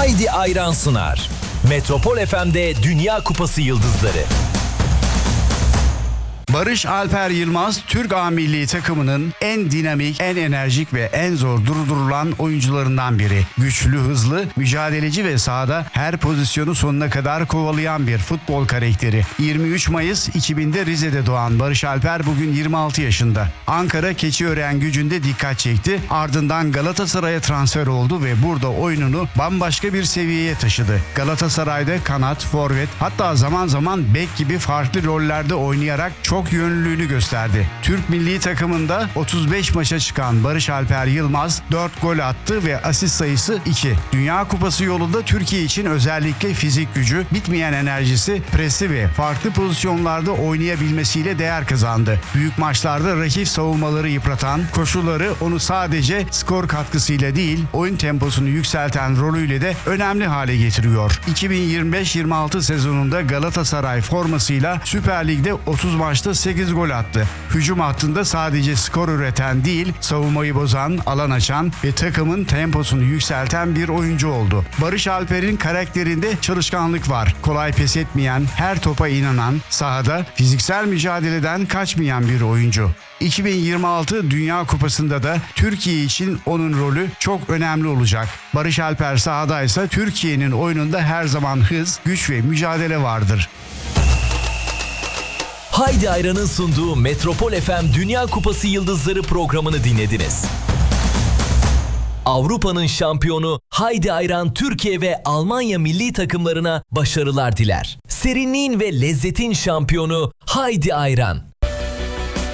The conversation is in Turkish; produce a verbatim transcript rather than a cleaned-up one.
Haydi Ayran sunar. Metropol F M'de Dünya Kupası Yıldızları. Barış Alper Yılmaz, Türk A milli takımının en dinamik, en enerjik ve en zor durdurulan oyuncularından biri. Güçlü, hızlı, mücadeleci ve sahada her pozisyonu sonuna kadar kovalayan bir futbol karakteri. yirmi üç Mayıs iki binde Rize'de doğan Barış Alper bugün yirmi altı yaşında. Ankara Keçiören Gücü'nde dikkat çekti. Ardından Galatasaray'a transfer oldu ve burada oyununu bambaşka bir seviyeye taşıdı. Galatasaray'da kanat, forvet, hatta zaman zaman bek gibi farklı rollerde oynayarak çok çok yönlülüğünü gösterdi. Türk milli takımında otuz beş maça çıkan Barış Alper Yılmaz dört gol attı ve asist sayısı iki. Dünya Kupası yolunda Türkiye için özellikle fizik gücü, bitmeyen enerjisi, presi ve farklı pozisyonlarda oynayabilmesiyle değer kazandı. Büyük maçlarda rakip savunmaları yıpratan, koşuları onu sadece skor katkısıyla değil, oyun temposunu yükselten rolüyle de önemli hale getiriyor. iki bin yirmi beş yirmi altı sezonunda Galatasaray formasıyla Süper Lig'de otuz maçta sekiz gol attı. Hücum hattında sadece skor üreten değil, savunmayı bozan, alan açan ve takımın temposunu yükselten bir oyuncu oldu. Barış Alper'in karakterinde çalışkanlık var. Kolay pes etmeyen, her topa inanan, sahada fiziksel mücadeleden kaçmayan bir oyuncu. iki bin yirmi altı Dünya Kupası'nda da Türkiye için onun rolü çok önemli olacak. Barış Alper sahadaysa Türkiye'nin oyununda her zaman hız, güç ve mücadele vardır. Haydi Ayran'ın sunduğu Metropol F M Dünya Kupası Yıldızları programını dinlediniz. Avrupa'nın şampiyonu Haydi Ayran Türkiye ve Almanya milli takımlarına başarılar diler. Serinliğin ve lezzetin şampiyonu Haydi Ayran.